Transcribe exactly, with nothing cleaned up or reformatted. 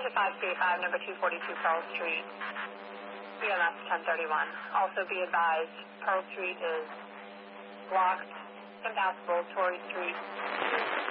to five C five, number two forty-two Pearl Street, E M S ten thirty-one. Also be advised, Pearl Street is blocked, impassable, Torrey Street.